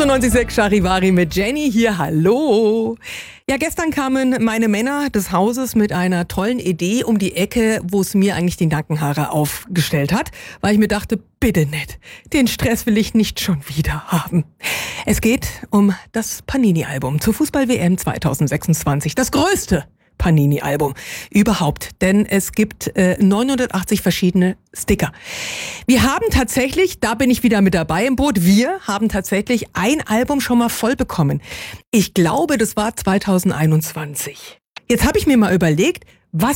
98.6 Charivari mit Jenny hier, hallo. Ja, gestern kamen meine Männer des Hauses mit einer tollen Idee um die Ecke, wo es mir eigentlich die Nackenhaare aufgestellt hat, weil ich mir dachte, bitte nicht, den Stress will ich nicht schon wieder haben. Es geht um das Panini-Album zur Fußball-WM 2026, das größte Panini-Album überhaupt, denn es gibt 980 verschiedene Sticker. Wir haben tatsächlich, da bin ich wieder mit dabei im Boot, wir haben tatsächlich ein Album schon mal voll bekommen. Ich glaube, das war 2021. Jetzt habe ich mir mal überlegt,